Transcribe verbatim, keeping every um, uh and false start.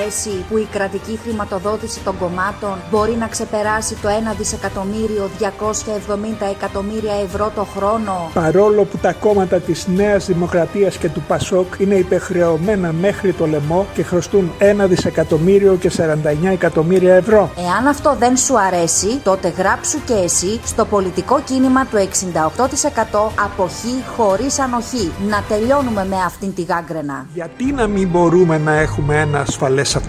αρέσει που η κρατική χρηματοδότηση των κομμάτων μπορεί να ξεπεράσει το ένα δισεκατομμύριο διακόσια εβδομήντα εκατομμύρια ευρώ το χρόνο? Παρόλο που τα κόμματα της Νέας Δημοκρατίας και του Πασόκ είναι υπεχρεωμένα μέχρι το λαιμό και χρωστούν ένα δισεκατομμύριο και σαράντα εννέα εκατομμύρια ευρώ. Εάν αυτό δεν σου αρέσει, τότε γράψου και εσύ στο πολιτικό κίνημα του εξήντα οκτώ τοις εκατό αποχή χωρίς ανοχή. Να τελειώνουμε με αυτήν τη γάγκρενα. Γιατί να μην μπορούμε να έχουμε ένα ασφαλές